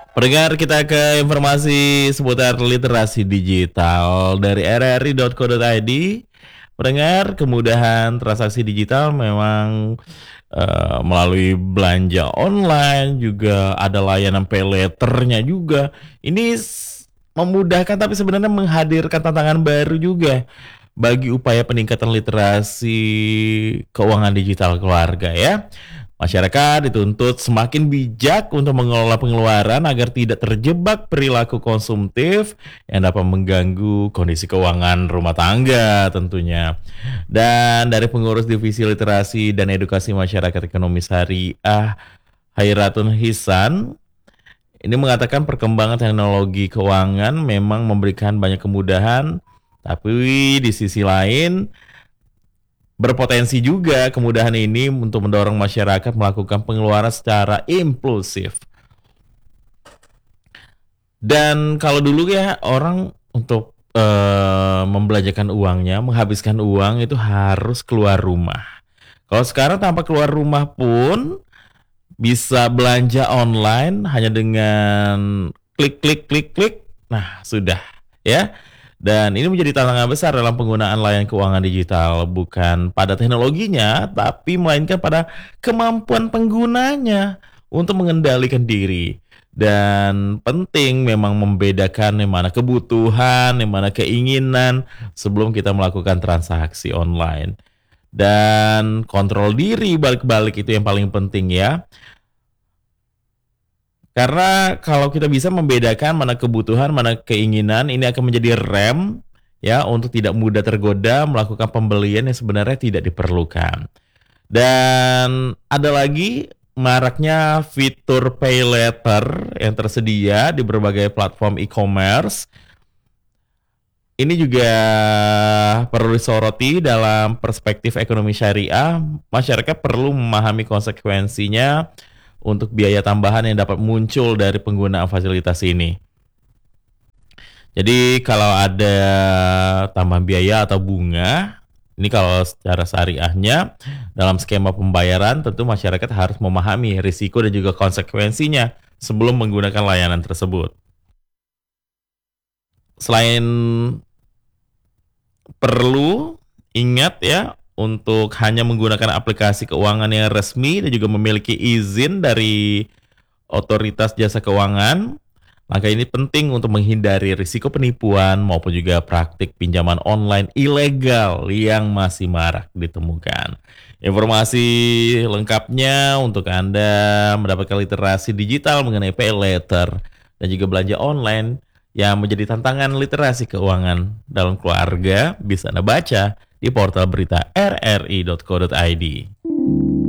Pendengar, kita ke informasi seputar literasi digital dari rri.co.id. Pendengar, kemudahan transaksi digital memang melalui belanja online, juga ada layanan pay letternya juga. Ini memudahkan tapi sebenarnya menghadirkan tantangan baru juga bagi upaya peningkatan literasi keuangan digital keluarga ya. Masyarakat dituntut semakin bijak untuk mengelola pengeluaran agar tidak terjebak perilaku konsumtif yang dapat mengganggu kondisi keuangan rumah tangga tentunya. Dan dari pengurus divisi literasi dan edukasi masyarakat ekonomi syariah Hairatun Hisan ini mengatakan perkembangan teknologi keuangan memang memberikan banyak kemudahan, tapi di sisi lain berpotensi juga kemudahan ini untuk mendorong masyarakat melakukan pengeluaran secara impulsif. Dan kalau dulu ya orang untuk membelanjakan uangnya, menghabiskan uang itu harus keluar rumah. Kalau sekarang tanpa keluar rumah pun bisa belanja online hanya dengan klik klik klik klik. Nah, sudah ya. Dan ini menjadi tantangan besar dalam penggunaan layanan keuangan digital, bukan pada teknologinya, tapi melainkan pada kemampuan penggunanya untuk mengendalikan diri. Dan penting memang membedakan yang mana kebutuhan, yang mana keinginan sebelum kita melakukan transaksi online. Dan kontrol diri balik-balik itu yang paling penting ya. Karena kalau kita bisa membedakan mana kebutuhan, mana keinginan, ini akan menjadi rem ya untuk tidak mudah tergoda melakukan pembelian yang sebenarnya tidak diperlukan. Dan ada lagi maraknya fitur pay later yang tersedia di berbagai platform e-commerce. Ini juga perlu disoroti dalam perspektif ekonomi syariah. Masyarakat perlu memahami konsekuensinya untuk biaya tambahan yang dapat muncul dari penggunaan fasilitas ini. Jadi kalau ada tambahan biaya atau bunga, ini kalau secara syariahnya dalam skema pembayaran tentu masyarakat harus memahami risiko dan juga konsekuensinya sebelum menggunakan layanan tersebut. Selain perlu ingat ya untuk hanya menggunakan aplikasi keuangan yang resmi dan juga memiliki izin dari otoritas jasa keuangan. Langkah ini penting untuk menghindari risiko penipuan maupun juga praktik pinjaman online ilegal yang masih marak ditemukan. Informasi lengkapnya untuk Anda mendapatkan literasi digital mengenai pay later dan juga belanja online yang menjadi tantangan literasi keuangan dalam keluarga bisa Anda baca di portal berita rri.co.id.